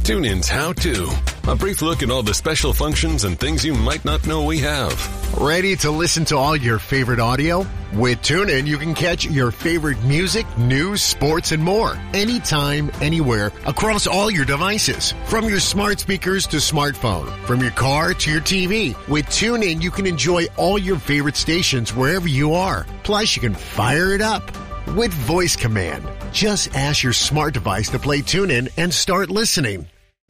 TuneIn's How To. A brief look at all the special functions and things you might not know we have. Ready to listen to all your favorite audio? With TuneIn, you can catch your favorite music, news, sports, and more. Anytime, anywhere, across all your devices. From your smart speakers to smartphone. From your car to your TV. With TuneIn, you can enjoy all your favorite stations wherever you are. Plus, you can fire it up with voice command. Just ask your smart device to play TuneIn and start listening.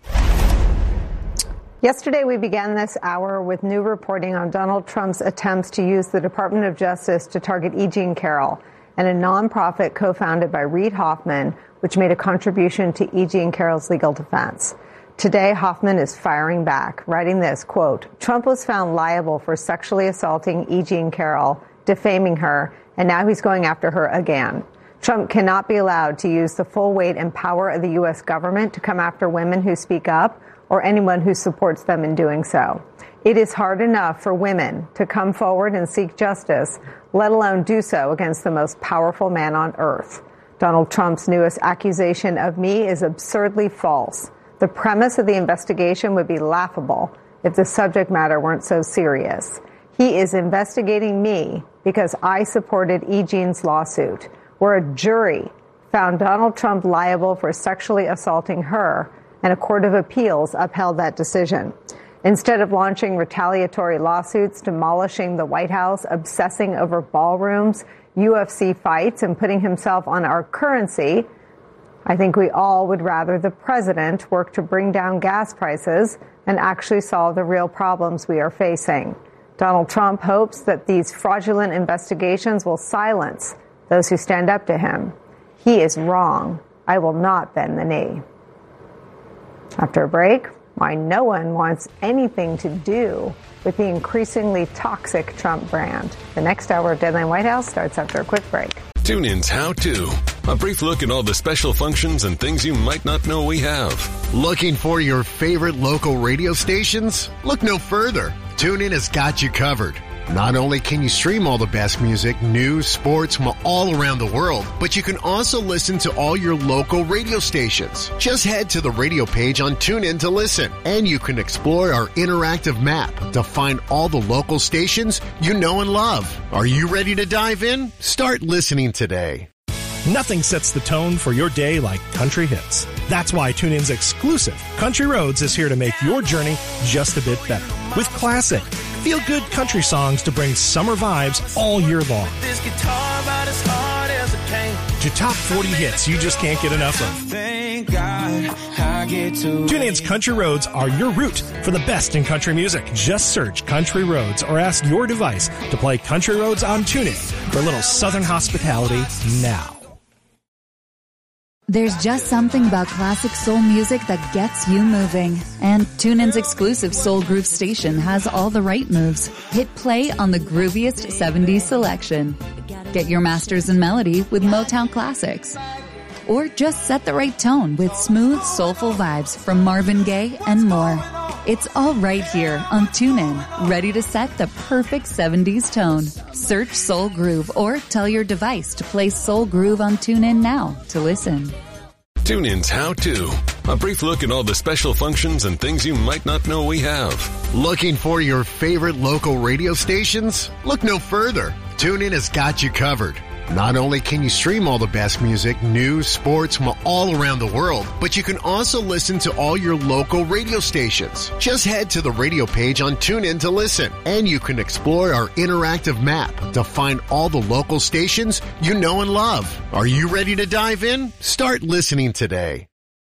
Yesterday, we began this hour with new reporting on Donald Trump's attempts to use the Department of Justice to target E. Jean Carroll and a nonprofit co-founded by Reid Hoffman, which made a contribution to E. Jean Carroll's legal defense. Today, Hoffman is firing back, writing this, quote, Trump was found liable for sexually assaulting E. Jean Carroll, defaming her, and now he's going after her again. Trump cannot be allowed to use the full weight and power of the U.S. government to come after women who speak up or anyone who supports them in doing so. It is hard enough for women to come forward and seek justice, let alone do so against the most powerful man on earth. Donald Trump's newest accusation of me is absurdly false. The premise of the investigation would be laughable if the subject matter weren't so serious. He is investigating me because I supported E. Jean's lawsuit, where a jury found Donald Trump liable for sexually assaulting her, and a court of appeals upheld that decision. Instead of launching retaliatory lawsuits, demolishing the White House, obsessing over ballrooms, UFC fights, and putting himself on our currency, I think we all would rather the president work to bring down gas prices and actually solve the real problems we are facing. Donald Trump hopes that these fraudulent investigations will silence those who stand up to him. He is wrong. I will not bend the knee. After a break, why no one wants anything to do with the increasingly toxic Trump brand. The next hour of Deadline White House starts after a quick break. TuneIn's How To. A brief look at all the special functions and things you might not know we have. Looking for your favorite local radio stations? Look no further. TuneIn has got you covered. Not only can you stream all the best music, news, sports from all around the world, but you can also listen to all your local radio stations. Just head to the radio page on TuneIn to listen, and you can explore our interactive map to find all the local stations you know and love. Are you ready to dive in? Start listening today. Nothing sets the tone for your day like country hits. That's why TuneIn's exclusive Country Roads is here to make your journey just a bit better. With classic, feel-good country songs to bring summer vibes all year long. This guitar about as hard as it came. To top 40 hits you just can't get enough of. Thank God I get to TuneIn's Country Roads are your route for the best in country music. Just search Country Roads or ask your device to play Country Roads on TuneIn for a little southern hospitality now. There's just something about classic soul music that gets you moving. And TuneIn's exclusive Soul Groove station has all the right moves. Hit play on the grooviest 70s selection. Get your masters in melody with Motown classics. Or just set the right tone with smooth, soulful vibes from Marvin Gaye and more. It's all right here on TuneIn, ready to set the perfect 70s tone. Search Soul Groove or tell your device to play Soul Groove on TuneIn now to listen. TuneIn's How To. A brief look at all the special functions and things you might not know we have. Looking for your favorite local radio stations? Look no further. TuneIn has got you covered. Not only can you stream all the best music, news, sports from all around the world, but you can also listen to all your local radio stations. Just head to the radio page on TuneIn to listen, and you can explore our interactive map to find all the local stations you know and love. Are you ready to dive in? Start listening today.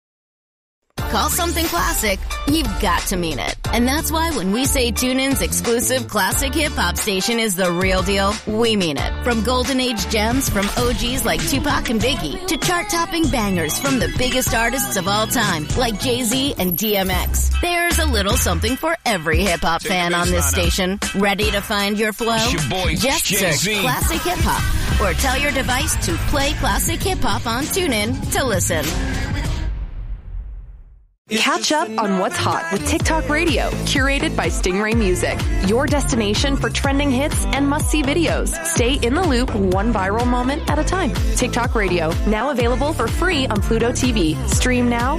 Call something classic, you've got to mean it. And that's why when we say TuneIn's exclusive classic hip-hop station is the real deal, we mean it. From golden age gems from OGs like Tupac and Biggie to chart-topping bangers from the biggest artists of all time like Jay-Z and DMX. There's a little something for every hip-hop fan on this station. Ready to find your flow? Just search Classic Hip-Hop or tell your device to play Classic Hip-Hop on TuneIn to listen. Catch up on what's hot with TikTok Radio, curated by Stingray Music. Your destination for trending hits and must-see videos. Stay in the loop, one viral moment at a time. TikTok Radio, now available for free on Pluto TV. Stream now.